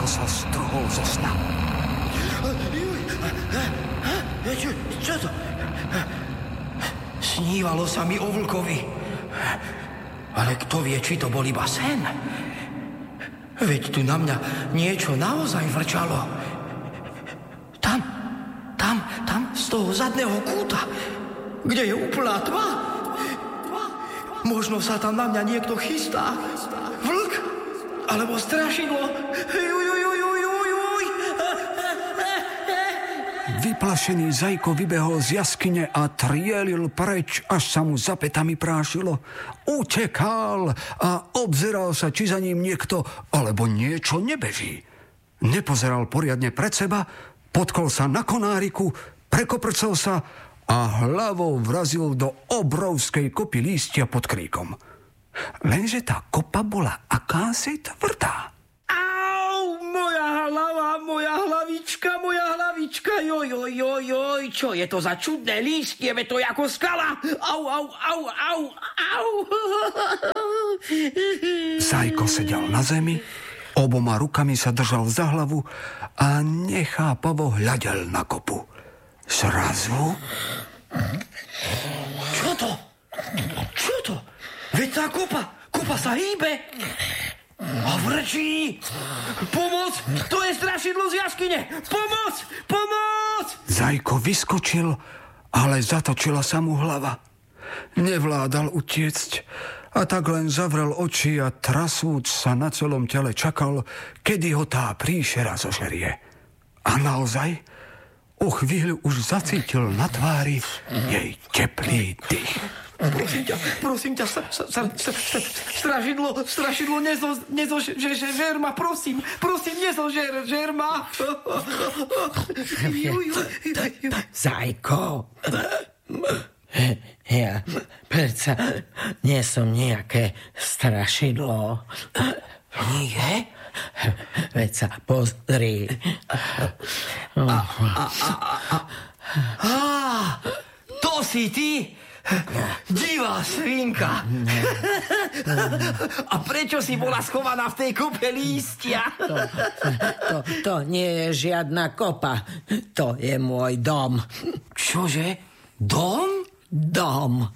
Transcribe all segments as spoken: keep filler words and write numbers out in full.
sa strhol zo sna. Čo, čo to? Snívalo sa mi o vlkovi. Ale kto vie, či to bol iba sen? Veď tu na mňa niečo naozaj vrčalo. Tam, tam, tam, z toho zadného kúta, kde je úplná tma. Možno sa tam na mňa niekto chystá. Vlk, alebo strašidlo. Juj, juj, juj, juj, juj. Vyplašený Zajko vybehol z jaskyne a trielil preč, až sa mu za pätami prášilo. Utekal a obzeral sa, či za ním niekto alebo niečo nebeží. Nepozeral poriadne pred seba, potkol sa na konáriku, prekoprcel sa a hlavou vrazil do obrovskej kopy lístia pod kríkom. Lenže tá kopa bola akási tvrdá. Au, moja hlava, moja hlavička, moja hlavička, joj, joj, joj, joj, čo je to za čudné lístie, veď to je ako skala. Au, au, au, au, au. Zajko sedel na zemi, oboma rukami sa držal za hlavu a nechápavo hľadel na kopu. Zrazu... Čo to? Čo to? Veď tá kopa, kopa sa hýbe. A vrčí. Pomoc, to je strašidlo z jaskyne. Pomoc, pomoc. Zajko vyskočil, ale zatočila sa mu hlava. Nevládal utiecť a tak len zavrel oči a trasúc sa na celom tele čakal, kedy ho tá príšera zožerie. A naozaj o chvíľu už zacítil na tvári jej teplý dých. Prosím ťa, prosím ťa, sa, sa, sa, sa, sa, strašidlo, strašidlo, nezo, nezo, že, že, žer ma, prosím, prosím, nezožer, žer ma. Zajko, ja predsa nie som nejaké strašidlo. Nie? Veď sa pozri. A, a, a, a, a, to si ty? Divá svinka. A prečo si bola schovaná v tej kope lístia? To, to, to nie je žiadna kopa. To je môj dom. Čože? Dom? Dom.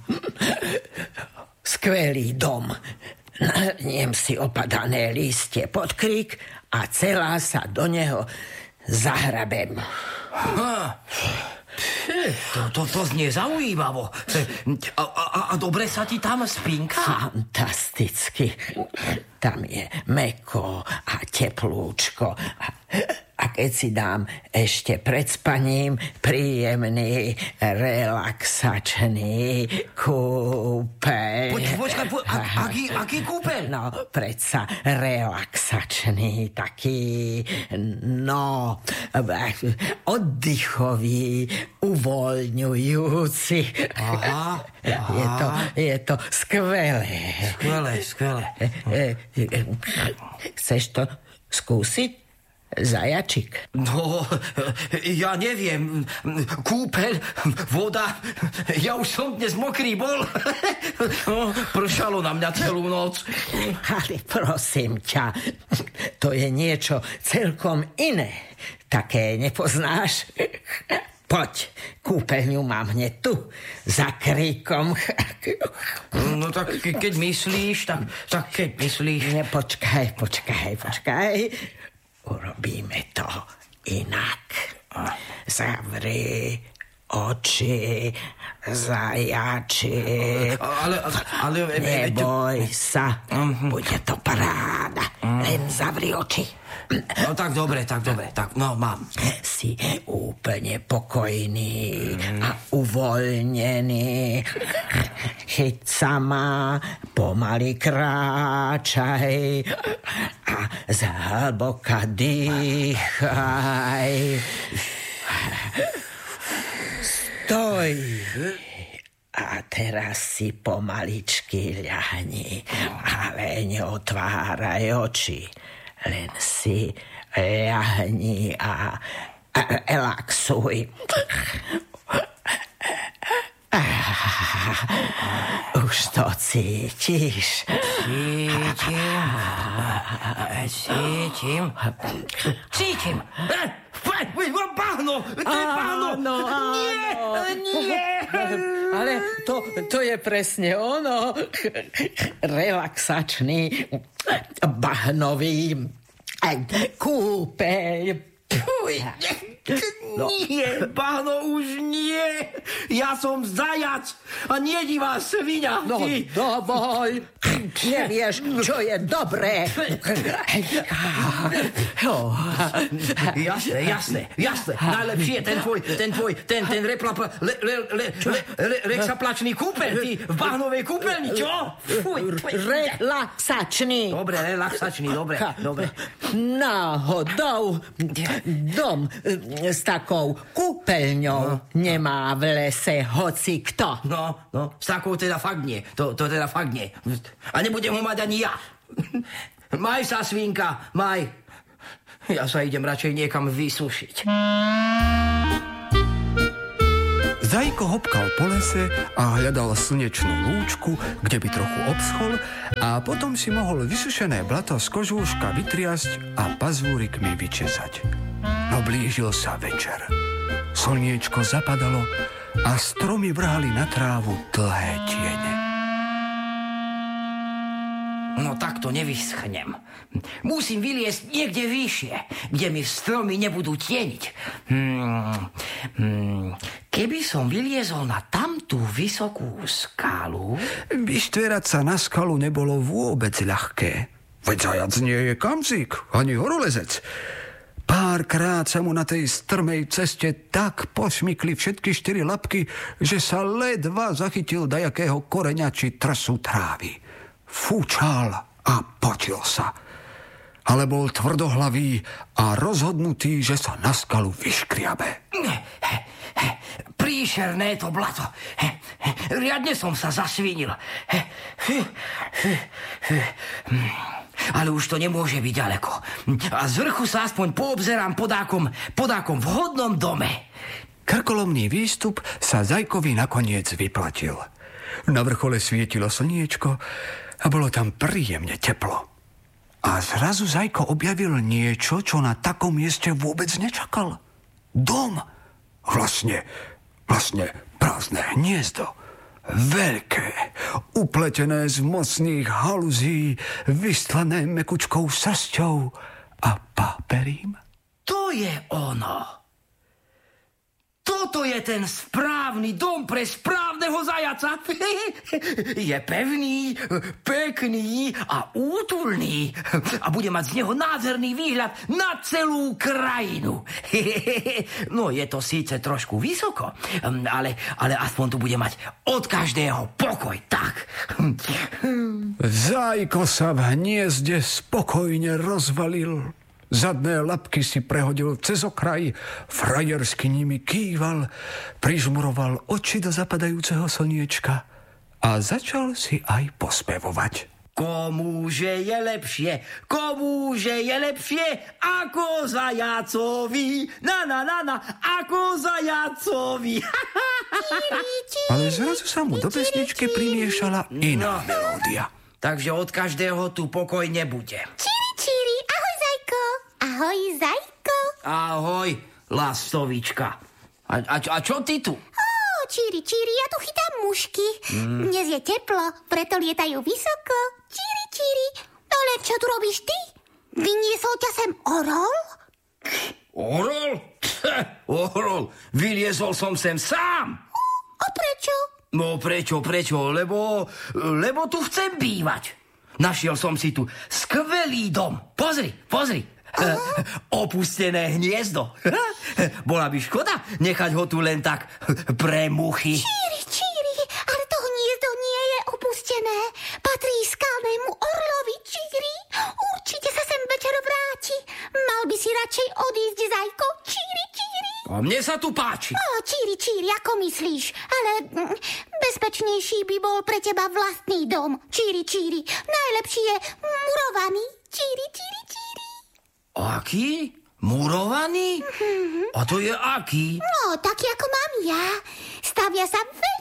Skvelý dom. Nahrniem si opadané lístie pod krík a celá sa do neho zahrabem. Ha. To, to, to znie zaujímavo. A, a, a dobre sa ti tam spinka? Fantasticky. Tam je mäkko a teplúčko. A, a keď si dám ešte pred spaním príjemný, relaxačný kúpeľ. Počkaj, počkaj, po, a, aký, aký kúpeľ? No, predsa relaxačný, taký, no, oddychový, uvoľňujúci. Aha, aha. Je to, je to skvelé. Skvelé, skvelé. Chceš to skúsiť? Zajačik. No, ja neviem. Kúpeľ, voda. Ja už som dnes mokrý bol. Pršalo na mňa celú noc. Ale prosím ťa, to je niečo celkom iné. Také nepoznáš? Poď, kúpeľňu mám hneď tu, za kríkom. No tak ke, keď myslíš, tak, tak keď myslíš... Ne, počkaj, počkaj, počkaj. Urobíme to inak. Zavri oči, zajačik. Ale, ale... Neboj sa, bude to paráda. Len zavri oči. No tak dobre, tak dobre, tak no mám. Si úplne pokojný a uvoľnený. Chyť sa ma, pomaly kráčaj a zhlboka dýchaj. Stoj. A teraz si pomaličky ľahni, ale neotváraj oči. Len si ľahni a relaxuj. Už to cítiš? Cítim. Cítim. Cítim. Bahno! To je bahno! Áno, Nie! Nie! Ale to, to je presne ono. Relaxačný bahnový kúpeľ. Fuj. No. Nie, bahno, už nie. Ja som zajac a nie divá sviňa. No, Ty. dovol. Nevieš, čo je dobré. Jasné, jasné, jasné. Najlepšie je ten tvoj, ten tvoj, ten, ten replapa, le, le, le, le, le, rexaplačný kúpeľ, ty v bahnovej kúpeľni, čo? Fuj. Relaxačný. Dobre, relaxačný, dobre, dobre. Náhodou dom s takou kúpeľňou no. nemá v lese hoci kto. No, no, s takou teda fakt nie. To, to teda fakt nie. A nebudem ho mať ani ja. Maj sa, svinka, maj. Ja sa idem radšej niekam vysušiť. Zajko hopkal po lese a hľadal slnečnú lúčku, kde by trochu obschol, a potom si mohol vysušené blato z kožúška vytriasť a pazúrikmi vyčesať. No blížil sa večer. Slniečko zapadalo a stromy vrhali na trávu dlhé tiene. No tak to nevyschnem. Musím vyliesť niekde vyššie, kde mi stromy nebudú tieniť. Hmm, hmm, keby som vyliezol na tamtú vysokú skálu... Vyštverať sa na skalu nebolo vôbec ľahké. Veď zajac nie je kamzík, ani horolezec. Párkrát sa mu na tej strmej ceste tak pošmykli všetky štyri labky, že sa ledva zachytil dajakého koreňa či trsu trávy. Fúčal a potil sa. Ale bol tvrdohlavý a rozhodnutý, že sa na skalu vyškriabe. Príšerné to blato. Riadne som sa zasvinil. Ale už to nemôže byť ďaleko. A z vrchu sa aspoň poobzerám podákom, podákom v hodnom dome. Krkolomný výstup sa Zajkovi nakoniec vyplatil. Na vrchole svietilo slniečko a bolo tam príjemne teplo. A zrazu Zajko objavil niečo, čo na takom mieste vôbec nečakal. Dom. Vlastne, vlastne prázdne hniezdo. Veľké, upletené z mocných haluzí, vystlané mekučkou srsťou a páperím. To je ono. Toto je ten správny dom pre správneho zajaca. Je pevný, pekný a útulný. A bude mať z neho nádherný výhľad na celú krajinu. No, je to síce trošku vysoko, ale, ale aspoň tu bude mať od každého pokoj, tak. Zajko sa v hniezde spokojne rozvalil. Zadné labky si prehodil cez okraj, frajersky nimi kýval, prižmuroval oči do zapadajúceho slniečka a začal si aj pospevovať. Komúže je lepšie, komúže je lepšie ako zajacovi, na na na na, ako zajacovi. Ale zrazu sa mu do pesničky primiešala iná melódia. Takže od každého tu pokoj nebude. Ahoj, Zajko. Ahoj, lastovička. A, a, a čo ty tu? Ó, číri, číri, ja tu chytám mušky. Mm. Dnes je teplo, preto lietajú vysoko. Číri, číri. Ale čo tu robíš ty? Vyniesol ťa sem orol? Orol? Orol. Vyliezol som sem sám. A prečo? No prečo, prečo? Lebo, lebo tu chcem bývať. Našiel som si tu skvelý dom. Pozri, pozri. Uh, opustené hniezdo. Bola by škoda nechať ho tu len tak pre muchy. Číri, číri, ale to hniezdo nie je opustené. Patrí skalnému orlovi, číri. Určite sa sem večer vráti. Mal by si radšej odísť, Zajko. Číri, číri. A mne sa tu páči. Ó, číri, číri, ako myslíš? Ale mm, bezpečnejší by bol pre teba vlastný dom. Číri, číri. Najlepší je murovaný. Číri, číri, číri. Aký? Murovaný? Mm-hmm. A to je aký? No, taký ako mám ja. Stavia sa veľmi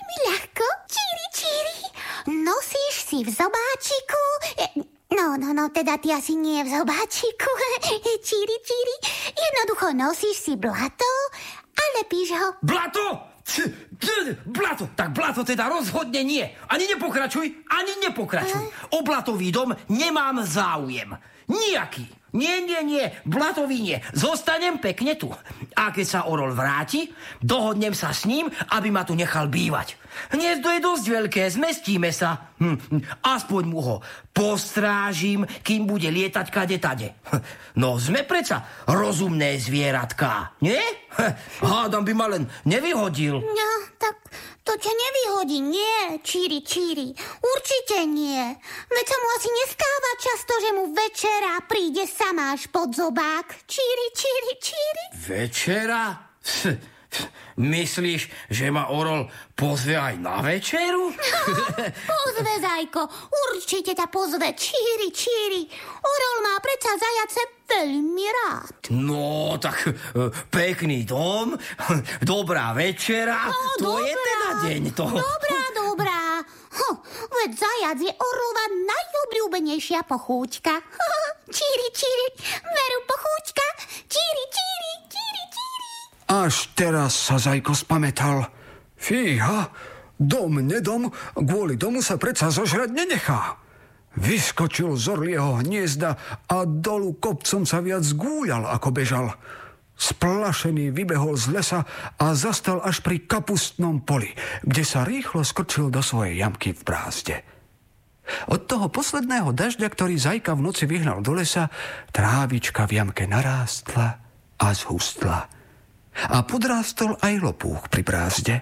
veľmi ľahko, číri, číri. Nosíš si v zobáčiku... No, no, no, teda ty asi nie v zobáčiku. Číri, číri. Jednoducho nosíš si blato a lepíš ho. Blato? Blato, tak blato teda rozhodne nie. Ani nepokračuj, ani nepokračuj. O blatový dom nemám záujem. Nijaký. Nie, nie, nie, blatový nie. Zostanem pekne tu. A keď sa Orol vráti, dohodnem sa s ním, aby ma tu nechal bývať. Hniezdo je dosť veľké, zmestíme sa. Hm, aspoň mu ho postrážim, kým bude lietať kade tade. No sme predsa rozumné zvieratká, nie? Hádam by ma len nevyhodil. No, tak to ťa nevyhodí, nie, číri, číri. Určite nie. Veď sa mu asi nestáva často, že mu večera príde samáš pod zobák. Číri, číri, číri. Večera? Myslíš, že ma Orol pozve aj na večeru? Pozve, Zajko, určite ťa pozve. Číri, číri. Orol má predsa zajace veľmi rád. No, tak pekný dom, dobrá večera, no, to dobrá, je teda deň toho. Dobrá, dobrá. Hm, veď zajac je Orlova najobľúbenejšia pochúťka. Číri, číri, veru pochúťka. Číri, číri, číri, číri. Až teraz sa Zajko spamätal. Fíha, dom, nedom, kvôli domu sa predsa zožrať nenechá. Vyskočil z orlieho hniezda a dolu kopcom sa viac gúľal, ako bežal. Splašený vybehol z lesa a zastal až pri kapustnom poli, kde sa rýchlo skrčil do svojej jamky v brázde. Od toho posledného dažďa, ktorý Zajka v noci vyhnal do lesa, trávička v jamke narástla a zhustla. A podrástol aj lopúch pri brázde.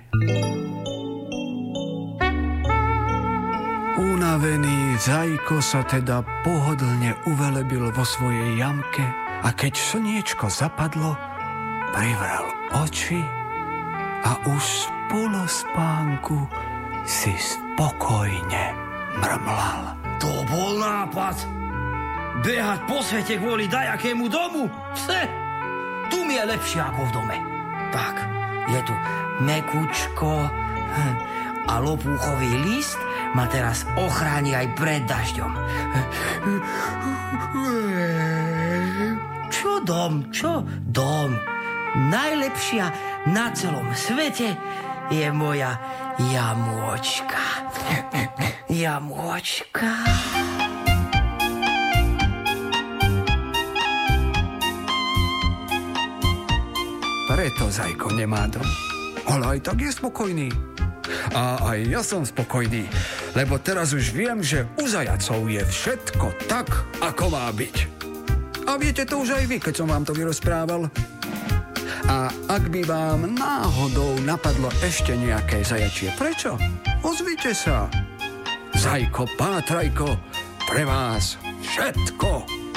Unavený Zajko sa teda pohodlne uvelebil vo svojej jamke a keď slniečko zapadlo, privral oči a už z polospánku si spokojne mrmlal. To bol nápad. Behať po svete kvôli dajakému domu? Pse, tu mi je lepšie ako v dome. Tak, je tu mekučko a lopúchový list ma teraz ochráni aj pred dažďom. Čo dom, čo dom? Najlepšia na celom svete je moja jamôčka. Jamôčka. Preto Zajko nemá dom. Ale aj tak je spokojný. A aj ja som spokojný, lebo teraz už viem, že u zajacov je všetko tak, ako má byť. A viete to už aj vy, keď som vám to vyrozprával. A ak by vám náhodou napadlo ešte nejaké zajačie prečo, ozvite sa. Zajko, pátrajko, pre vás všetko